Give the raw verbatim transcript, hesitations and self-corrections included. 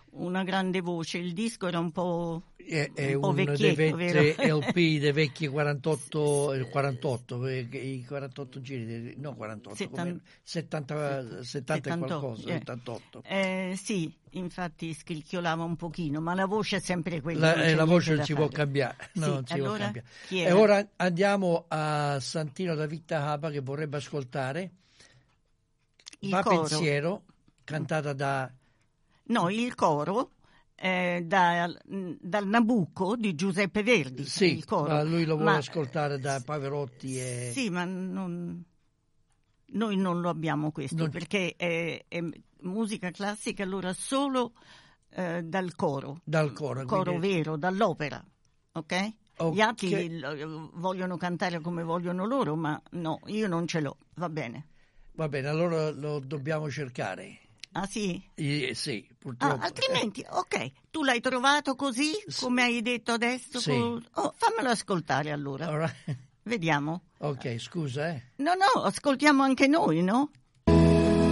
una grande voce. Il disco era un po', è, è un po' uno dei vecchietto, vecchi vero? L P dei vecchi quarantotto, il quarantotto, i quarantotto giri, no quarantotto, Settan- settanta, settanta e qualcosa, eh. settantotto. Eh, sì, infatti scricchiolava un pochino, ma la voce è sempre quella. La, non eh, c'è la voce niente non da si fare. può cambiare. No, Sì, non si allora, può cambiare. chi E era? ora andiamo a Santino da Vita Haba che vorrebbe ascoltare. Il Va coro. Pensiero, cantata da... No, il coro eh, da, dal Nabucco di Giuseppe Verdi. Sì, il coro. ma lui lo vuole Ma, ascoltare da Pavarotti e... Sì, ma non, noi non lo abbiamo questo, Non- perché è, è musica classica allora solo eh, dal coro, Dal coro, coro quindi- vero, dall'opera, ok? Ok. Gli altri lo- vogliono cantare come vogliono loro, ma no, io non ce l'ho, va bene. Va bene, allora lo dobbiamo cercare. Ah sì? Eh, sì, Ah, purtroppo. altrimenti, ok, tu l'hai trovato così, Sì. come hai detto adesso? Sì. Con- Oh, fammelo ascoltare allora, All right. vediamo. Ok, scusa, eh. No, no, ascoltiamo anche noi, no?